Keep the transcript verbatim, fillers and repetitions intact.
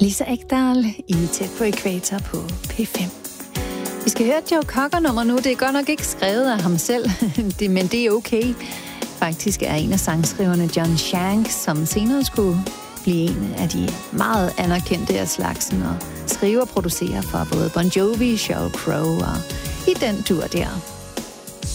Lisa Ekdahl i Tæt på Ækvator på P fem. Vi skal høre et Joe Cocker-nummer nu. Det er godt nok ikke skrevet af ham selv, det, men det er okay. Faktisk er en af sangskriverne John Shank, som senere skulle blive en af de meget anerkendte af slagsen og skrive og producere for både Bon Jovi, Sheryl Crow og i den tur der.